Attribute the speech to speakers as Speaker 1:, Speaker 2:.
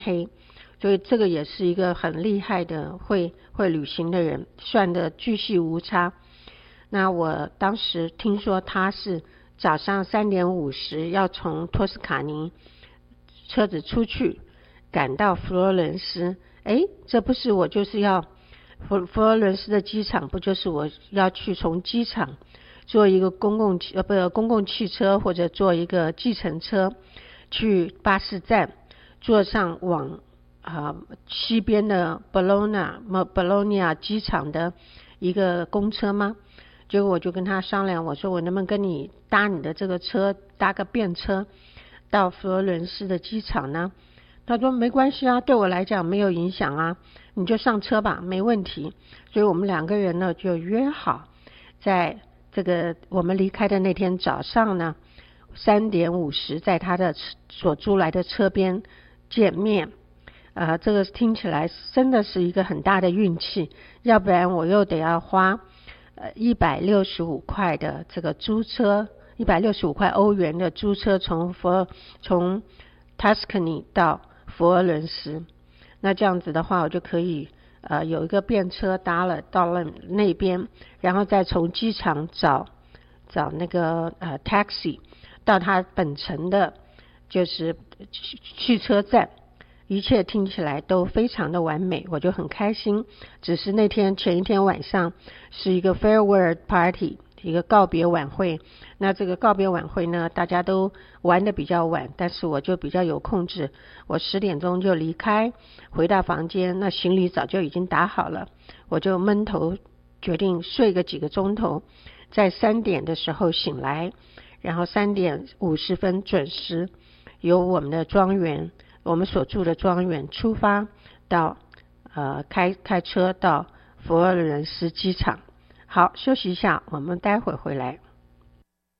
Speaker 1: 黑，所以这个也是一个很厉害的会旅行的人，算得巨细无差。那我当时听说他是早上3:50要从托斯卡尼车子出去赶到佛罗伦斯，这不是我就是要佛罗伦斯的机场，不就是我要去从机场坐一个公共汽车或者坐一个计程车去巴士站，坐上往西边的博洛尼亚机场的一个公车吗？结果我就跟他商量，我说我能不能跟你搭你的这个车，搭个便车到佛罗伦斯的机场呢？他说没关系啊，对我来讲没有影响啊，你就上车吧，没问题。所以我们2个人呢就约好，在这个我们离开的那天早上呢3:50在他的所租来的车边见面。这个听起来真的是一个很大的运气，要不然我又得要花165块的这个租车，165块欧元的租车从 Tuscany 到佛罗伦斯。那这样子的话我就可以有一个便车搭了到了那边，然后再从机场找那个taxi 到他本城的就是汽车站。一切听起来都非常的完美，我就很开心。只是前一天晚上是一个 farewell party， 一个告别晚会。那这个告别晚会呢，大家都玩得比较晚，但是我就比较有控制，我10点钟就离开，回到房间，那行李早就已经打好了，我就闷头决定睡个几个钟头，在3点的时候醒来，然后3:50准时由我们的庄园，我们所住的庄园出发到开车到佛罗伦斯机场。好，休息一下，我们待会回来。